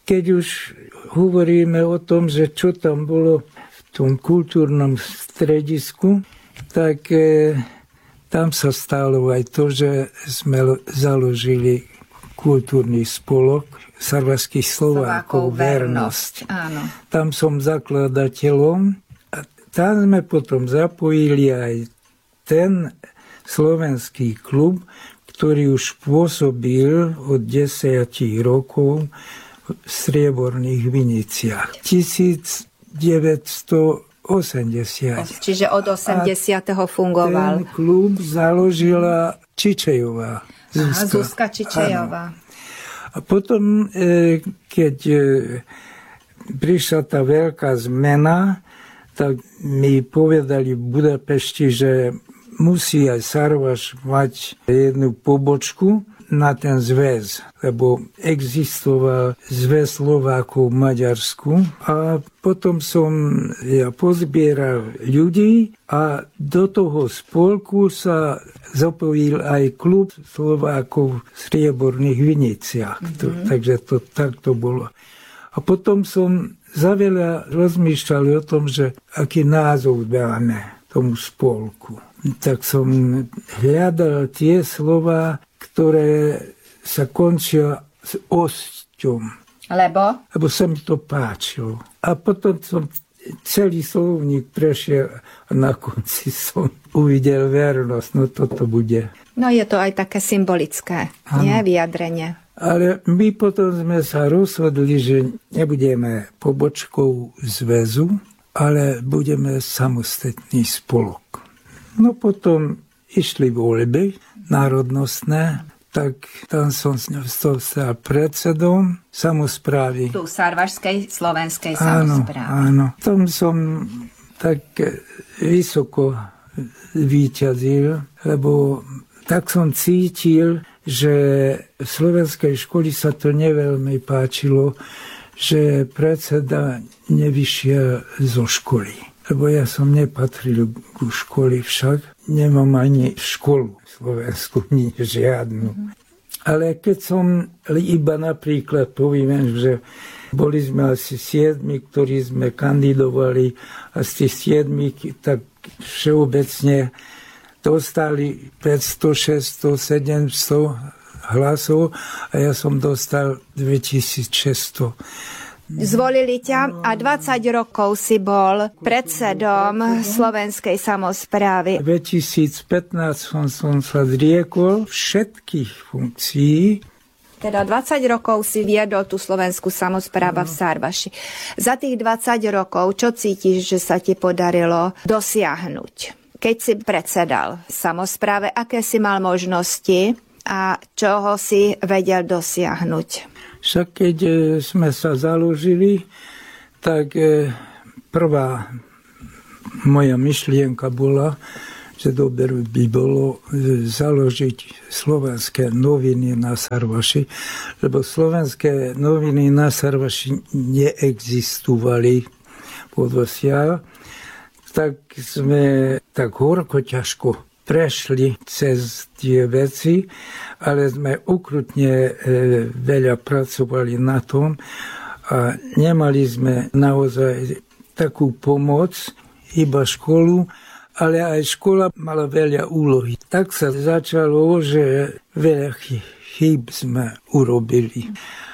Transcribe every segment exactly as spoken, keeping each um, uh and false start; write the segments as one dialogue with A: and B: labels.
A: keď už hovoríme o tom, že čo tam bolo v tom kultúrnom stredisku, tak e, tam sa stalo aj to, že sme založili kultúrny spolok sarvašských Slovákov Vernosť.
B: Áno.
A: Tam som zakladateľom a tam sme potom zapojili aj ten slovenský klub, ktorý už pôsobil od desať rokov v Strieborných Viniciach. devätnásťstoosemdesiat.
B: Čiže od osemdesiateho fungoval.
A: Ten klub založila Čičejová.
B: Zuzka, Aha, Zuzka Čičejová.
A: A potom, keď prišla tá veľká zmena, tak mi povedali v Budapešti, že musí aj Sarvaš mať jednu pobočku na ten zväz, lebo existoval zväz Slovákov v Maďarsku. A potom som ja pozbieral ľudí a do toho spolku sa zapojil aj klub Slovákov v Strieborných Viniciach. Mm-hmm. Takže to takto bolo. A potom som zaveľa rozmýšľal o tom, že aký názov dáme tomu spolku. Tak som hľadal tie slova, ktoré sa končia s osťom.
B: Lebo?
A: Lebo sa mi to páčilo. A potom som celý slovník prešiel a na konci som uvidel vernosť. No toto bude.
B: No je to aj také symbolické, ano. Nie? Vyjadrenie.
A: Ale my potom sme sa rozhodli, že nebudeme pobočkou zväzu, ale budeme samostatný spolok. No potom išli voľby národnostné, tak tam som stal predsedom samosprávy.
B: Tu Sarvašskej slovenskej samosprávy.
A: Áno, áno. Tam som tak vysoko víťazil, lebo tak som cítil, že v slovenskej škole sa to neveľmi páčilo, že predseda nevyšiel zo školy. Lebo ja som nepatril ku škole však. Nemám ani školu v Slovensku, nie žiadnu. Mm-hmm. Ale keď som iba napríklad poviem, že boli sme asi siedmi, ktorí sme kandidovali a z tých siedmi tak všeobecne dostali päťsto, šesťsto, sedemsto hlasov a ja som dostal dvetisícšesťsto.
B: Zvolili ťa a dvadsať rokov si bol predsedom slovenskej samosprávy.
A: V dvetisícpätnásť som, som sa zriekol všetkých funkcií.
B: Teda dvadsať rokov si viedol tú slovenskú samosprávu no. v Sarvaši. Za tých dvadsať rokov, čo cítiš, že sa ti podarilo dosiahnuť? Keď si predsedal samospráve, aké si mal možnosti a čoho si vedel dosiahnuť?
A: Však keď sme sa založili, tak prvá moja myšlienka bola, že dobre by bolo založiť slovenské noviny na Sarvaši, lebo slovenské noviny na Sarvaši neexistovali podosiaľ. Tak sme tak horko ťažko prešli cez tie veci, ale sme ukrutne e, veľa pracovali na tom a nemali sme naozaj takú pomoc, iba školu, ale aj škola mala veľa úlohy. Tak sa začalo, že veľa chýb sme urobili.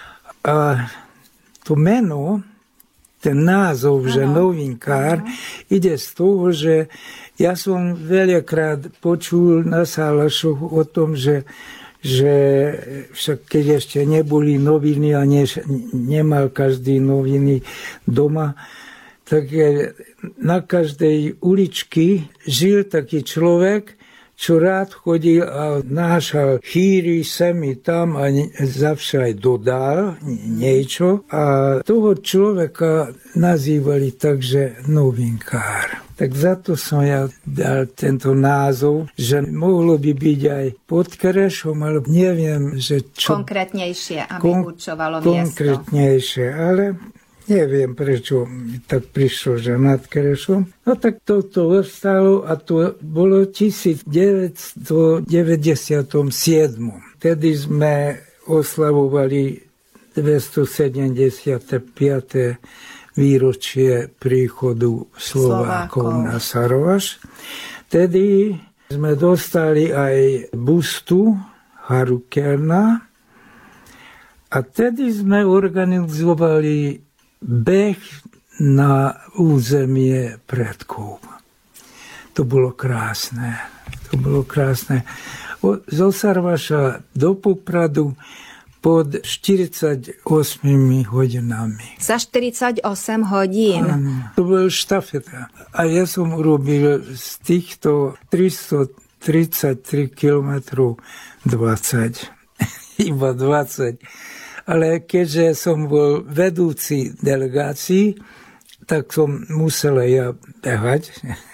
A: A to meno, ten názov, že novinkár, ide z toho, že ja som veľakrát počul na Salašoch o tom, že, že však keď ešte neboli noviny a ne, nemal každý noviny doma, tak na každej uličky žil taký človek, čo rád chodil a nášal chýry semi tam a zavše aj dodal niečo. A toho človeka nazývali takže novinkár. Tak za to som ja dal tento názov, že mohlo by byť aj pod Krešom, ale neviem, že čo...
B: Konkrétnejšie, aby
A: kon-
B: určovalo miesto. Konkrétnejšie,
A: ale... Neviem, prečo mi tak prišlo, že nad Krešom. No tak toto ostalo a to bolo devätnásťstodeväťdesiatsedem. Vtedy sme oslavovali dvestosedemdesiate výročie príchodu Slovákov, Slovákov. na Sarvaš. Tedy sme dostali aj bustu Harukerna a tedy sme organizovali beh na územie predkov. To bolo krásne. To bolo krásne. Zo Sarvaša do Popradu pod štyridsaťosem hodinami.
B: Za štyridsaťosem hodín?
A: Áno, to bola štafeta. A ja som urobil z týchto tristotridsaťtri kilometrov dvadsať. Iba dvadsať. Ale keďže som bol vedúci delegácií, tak som musel ja behať.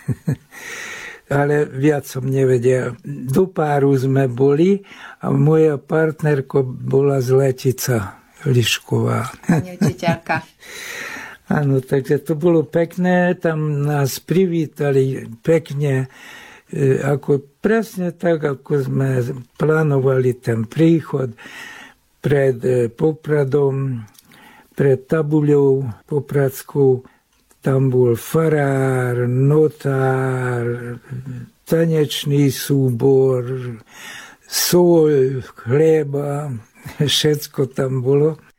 A: Ale viac som nevedel. Do páru sme boli a moja partnerka bola z Letica Lišková.
B: Pani učiteľka.
A: Áno, takže to bolo pekné, tam nás privítali pekne, ako presne tak, ako sme plánovali ten príchod pred Popradom, pred tabuľou popradskou. Tam bol farár, notár, tanečný súbor, soľ, chleba, všetko tam bolo.